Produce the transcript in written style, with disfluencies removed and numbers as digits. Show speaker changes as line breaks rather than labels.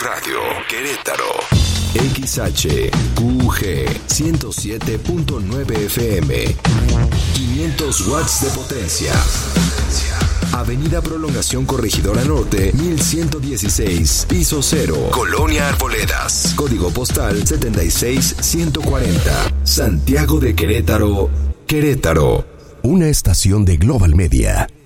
Radio, Querétaro. XHQG 107.9 FM. 500 watts de potencia. Avenida Prolongación Corregidora Norte, 1116, piso 0, Colonia Arboledas. Código postal 76140. Santiago de Querétaro, Querétaro. Una estación de Global Media.